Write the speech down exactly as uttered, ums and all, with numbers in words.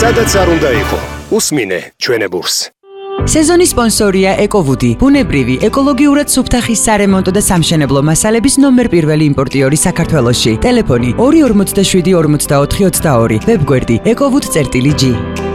სადაც არ უნდა იყო, უსმინე ჩვენებურს. სეზონის სპონსორია ეკოვუდი, ბუნებრივი, ეკოლოგიურად სუფთა ხის სარემონტო და სამშენებლო მასალების ნომერ პირველი იმპორტიორი საქართველოში. ტელეფონი ორი ორმოცდაშვიდი ორმოცდაოთხი ოცდაორი, ვებგვერდი ეკოვუდი წერტილი ჯი.